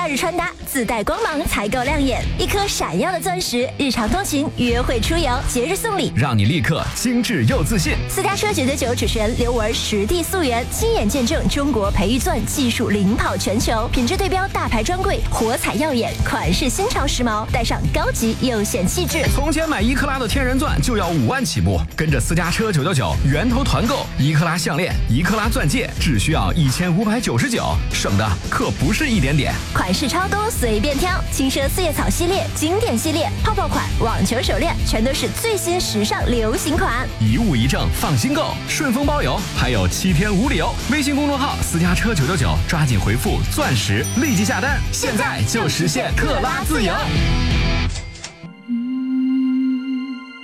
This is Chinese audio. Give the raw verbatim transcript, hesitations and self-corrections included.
日穿搭自带光芒才够亮眼，一颗闪耀的钻石，日常通勤、约会出游、节日送礼， 让你立刻精致又自信。 私家车九九九主持人刘雯实地溯源，亲眼见证中国培育钻技术领跑全球，品质对标大牌专柜，火彩耀眼，款式新潮时髦，带上高级又显气质。 从前买一克拉的天然钻就要五万起步，跟着私家车九九九源头团购，一克拉项链、一克拉钻戒只需要一千五百九十九，省的可不是一点点。 款式超多，随便挑，轻奢四叶草系列、经典系列、泡泡款、网球手链，全都是最新时尚流行款。 一物一证，放心购，顺丰包邮，还有七天无理由。微信公众号私家车九九九，抓紧回复钻石，立即下单，现在就实现克拉自由。